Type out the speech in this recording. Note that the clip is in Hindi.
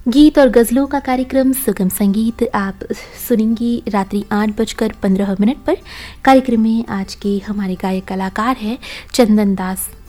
गीत और गज़लों का कार्यक्रम सुगम संगीत आप सुनेंगी रात्रि 8:15 पर। कार्यक्रम में आज के हमारे गायक कलाकार हैं चंदन दास